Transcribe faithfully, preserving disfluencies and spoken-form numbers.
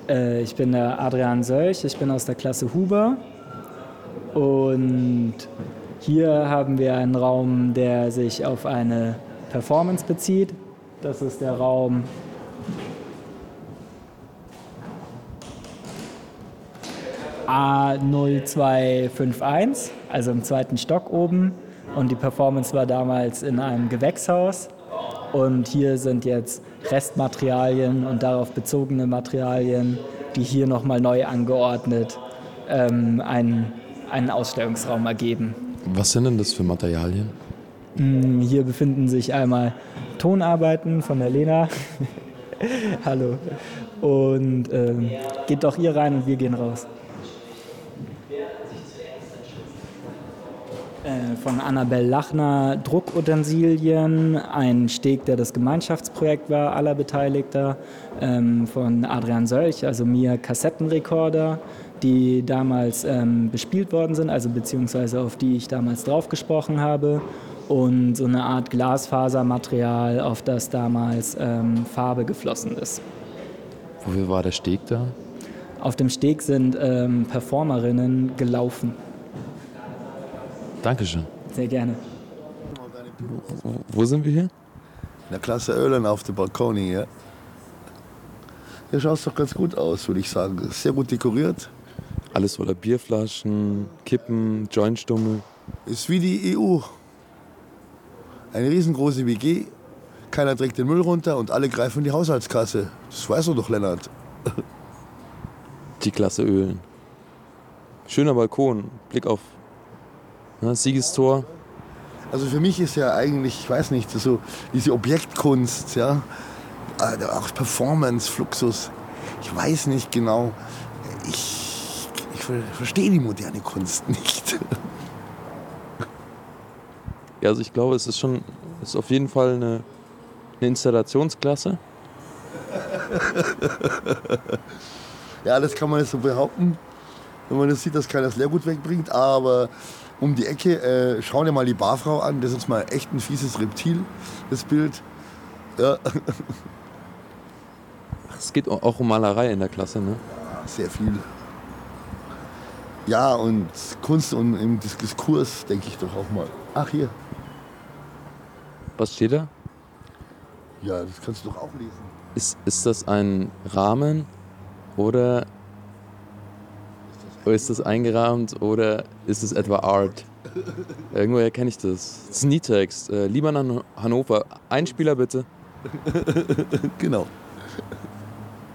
Äh, ich bin der Adrian Sölch, ich bin aus der Klasse Huber und hier haben wir einen Raum, der sich auf eine Performance bezieht. Das ist der Raum A null zwei fünf eins, also im zweiten Stock oben. Und die Performance war damals in einem Gewächshaus. Und hier sind jetzt Restmaterialien und darauf bezogene Materialien, die hier nochmal neu angeordnet ähm, einen, einen Ausstellungsraum ergeben. Was sind denn das für Materialien? Hier befinden sich einmal Tonarbeiten von der Lena. Hallo. Und ähm, geht doch ihr rein und wir gehen raus. Äh, von Annabel Lachner Druckutensilien, ein Steg, der das Gemeinschaftsprojekt war, aller Beteiligter. Ähm, von Adrian Sölch, also mir Kassettenrekorder, die damals ähm, bespielt worden sind, also beziehungsweise auf die ich damals drauf gesprochen habe. Und so eine Art Glasfasermaterial, auf das damals ähm, Farbe geflossen ist. Wofür war der Steg da? Auf dem Steg sind ähm, Performerinnen gelaufen. Dankeschön. Sehr gerne. Wo, wo sind wir hier? In der Klasse Ölen auf dem Balkon hier. Hier schaut es doch ganz gut aus, würde ich sagen. Sehr gut dekoriert. Alles voller Bierflaschen, Kippen, Jointstummel. Ist wie die E U. Eine riesengroße W G, keiner trägt den Müll runter und alle greifen in die Haushaltskasse. Das weißt du doch, Lennart. Die Klasse Ölen. Schöner Balkon, Blick auf ne, Siegestor. Also für mich ist ja eigentlich, ich weiß nicht, so diese Objektkunst, ja, auch Performance, Fluxus. Ich weiß nicht genau, ich, ich verstehe die moderne Kunst nicht. Ja, also ich glaube, es ist schon, ist auf jeden Fall eine, eine Installationsklasse. Ja, das kann man jetzt so behaupten, wenn man das sieht, dass keiner das Leergut wegbringt. Aber um die Ecke, äh, schau dir mal die Barfrau an. Das ist mal echt ein fieses Reptil, das Bild. Ja. Es geht auch um Malerei in der Klasse, ne? Sehr viel. Ja, und Kunst und im Diskurs, denke ich doch auch mal. Ach, hier. Was steht da? Ja, das kannst du doch auch lesen. Ist, ist das ein Rahmen oder, oder ist das eingerahmt oder ist es etwa Art? Irgendwoher kenne ich das. Das ist ein Liedtext. Äh, lieber nach Hannover. Einspieler bitte. Genau.